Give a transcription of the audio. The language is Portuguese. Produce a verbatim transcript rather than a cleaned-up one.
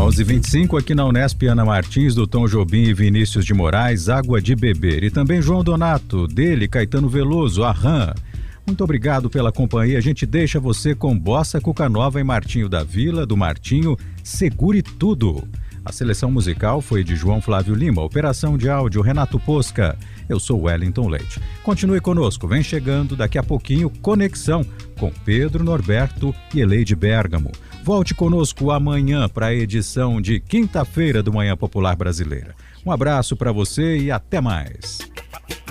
onze e vinte e cinco aqui na Unesp, Ana Martins, do Tom Jobim e Vinícius de Moraes, Água de Beber. E também João Donato, dele, Caetano Veloso, Arran. Muito obrigado pela companhia. A gente deixa você com Bossa Cuca Nova e Martinho da Vila, do Martinho, Segure Tudo. A seleção musical foi de João Flávio Lima, operação de áudio Renato Posca. Eu sou Wellington Leite. Continue conosco, vem chegando daqui a pouquinho Conexão com Pedro Norberto e Eleide Bergamo. Volte conosco amanhã para a edição de quinta-feira do Manhã Popular Brasileira. Um abraço para você e até mais.